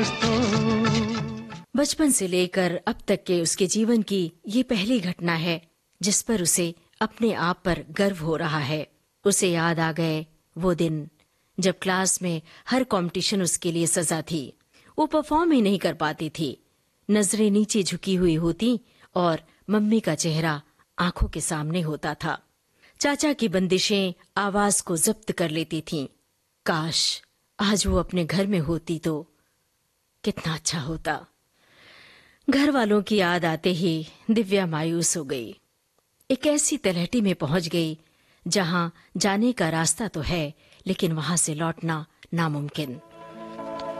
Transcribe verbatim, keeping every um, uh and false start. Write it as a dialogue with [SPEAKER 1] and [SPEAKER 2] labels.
[SPEAKER 1] बचपन से लेकर अब तक के उसके जीवन की ये पहली घटना है जिस पर उसे अपने आप पर गर्व हो रहा है। उसे याद आ गए वो दिन जब क्लास में हर कंपटीशन उसके लिए सजा थी। वो परफॉर्म ही नहीं कर पाती थी, नजरें नीचे झुकी हुई होती और मम्मी का चेहरा आंखों के सामने होता था। चाचा की बंदिशें आवाज को जब्त कर लेती थीं। काश आज वो अपने घर में होती तो कितना अच्छा होता। घर वालों की याद आते ही दिव्या मायूस हो गई। एक ऐसी तलहटी में पहुंच गई जहां जाने का रास्ता तो है लेकिन वहां से लौटना नामुमकिन।